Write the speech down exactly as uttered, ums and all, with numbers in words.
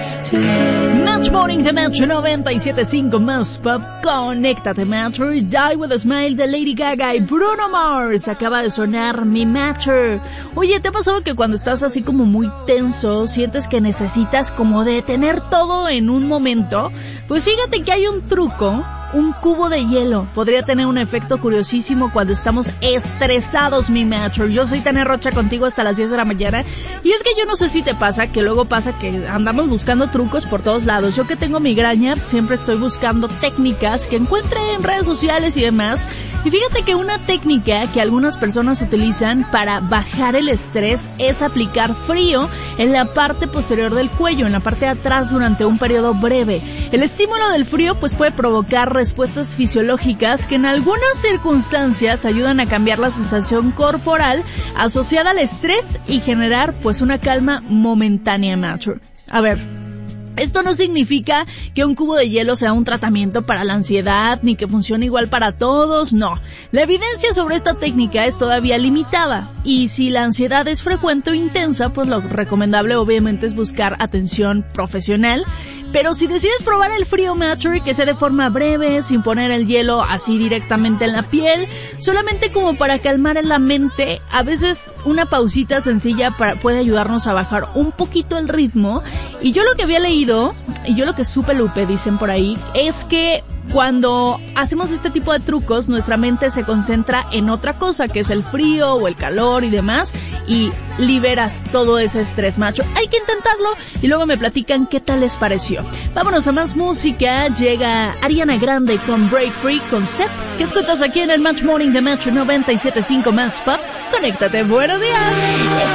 Match Morning de Metro noventa y siete punto cinco más pop. Conéctate Metro. Die with a Smile de Lady Gaga y Bruno Mars. Acaba de sonar mi Metro. Oye, ¿te ha pasado que cuando estás así como muy tenso sientes que necesitas como detener todo en un momento? Pues fíjate que hay un truco. Un cubo de hielo podría tener un efecto curiosísimo cuando estamos estresados, mi Metro. Yo soy Tania Rocha contigo hasta las diez de la mañana. Y es que yo no sé si te pasa, que luego pasa que andamos buscando trucos por todos lados. Yo que tengo migraña, siempre estoy buscando técnicas que encuentre en redes sociales y demás. Y fíjate que una técnica que algunas personas utilizan para bajar el estrés es aplicar frío en la parte posterior del cuello, en la parte de atrás durante un periodo breve. El estímulo del frío pues puede provocar respuestas fisiológicas que en algunas circunstancias ayudan a cambiar la sensación corporal asociada al estrés y generar pues una calma momentánea, Metro. A ver, esto no significa que un cubo de hielo sea un tratamiento para la ansiedad, ni que funcione igual para todos, no. La evidencia sobre esta técnica es todavía limitada, y si la ansiedad es frecuente o intensa, pues lo recomendable obviamente es buscar atención profesional. Pero si decides probar el frío, Metro, que sea de forma breve, sin poner el hielo así directamente en la piel, solamente como para calmar en la mente, a veces una pausita sencilla para, puede ayudarnos a bajar un poquito el ritmo. Y yo lo que había leído, y yo lo que supe, Lupe, dicen por ahí, es que cuando hacemos este tipo de trucos, nuestra mente se concentra en otra cosa, que es el frío o el calor y demás, y liberas todo ese estrés, macho. Hay que intentarlo y luego me platican qué tal les pareció. Vámonos a más música. Llega Ariana Grande con Break Free con Seth, que escuchas aquí en el Match Morning de Metro noventa y siete punto cinco más pop. Conéctate, buenos días.